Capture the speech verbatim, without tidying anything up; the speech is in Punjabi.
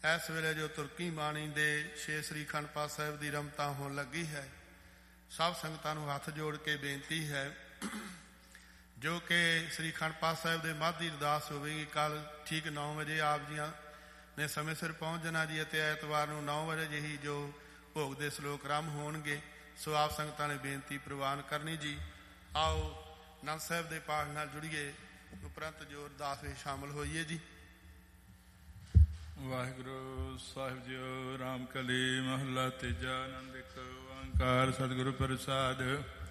ਇਸ ਵੇਲੇ ਜੋ ਤੁਰਕੀ ਬਾਣੀ ਦੇ ਛੇ ਸ੍ਰੀ ਅਖੰਡ ਪਾਠ ਸਾਹਿਬ ਦੀ ਰਮਤਾ ਹੋਣ ਲੱਗੀ ਹੈ, ਸਭ ਸੰਗਤਾਂ ਨੂੰ ਹੱਥ ਜੋੜ ਕੇ ਬੇਨਤੀ ਹੈ ਜੋ ਕਿ ਸ੍ਰੀ ਅਖੰਡ ਪਾਠ ਸਾਹਿਬ ਦੇ ਮੱਧ ਦੀ ਅਰਦਾਸ ਹੋਵੇਗੀ ਕੱਲ ਠੀਕ ਨੌ ਵਜੇ ਆਪ ਜੀਆਂ ਨੇ ਸਮੇਂ ਸਿਰ ਪਹੁੰਚ ਜਾਣਾ ਜੀ, ਅਤੇ ਐਤਵਾਰ ਨੂੰ ਨੌ ਵਜੇ ਜਿਹੀ ਜੋ ਭੋਗ ਦੇ ਸ਼ਲੋਕ ਆਰੰਭ ਹੋਣਗੇ। ਸੋ ਆਪ ਸੰਗਤਾਂ ਨੇ ਬੇਨਤੀ ਪ੍ਰਵਾਨ ਕਰਨੀ ਜੀ। ਆਓ ਆਨੰਦ ਸਾਹਿਬ ਦੇ ਪਾਠ ਨਾਲ ਜੁੜੀਏ, ਉਪਰੰਤ ਜੋ ਅਰਦਾਸ ਵਿੱਚ ਸ਼ਾਮਲ ਹੋਈਏ ਜੀ। ਵਾਹਿਗੁਰੂ ਸਾਹਿਬ ਜੀਓ। ਰਾਮ ਕਲੀ ਮਹੱਲਾ ਤੀਜਾ। ਆਨੰਦ ਇੱਕ ਓੰਕਾਰ ਸਤਿਗੁਰੂ ਪ੍ਰਸਾਦਿ।